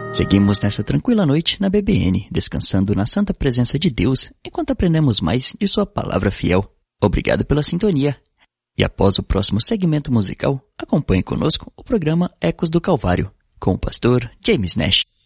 Seguimos nessa tranquila noite na BBN, descansando na santa presença de Deus, enquanto aprendemos mais de sua palavra fiel. Obrigado pela sintonia. E após o próximo segmento musical, acompanhe conosco o programa Ecos do Calvário, com o pastor James Nash.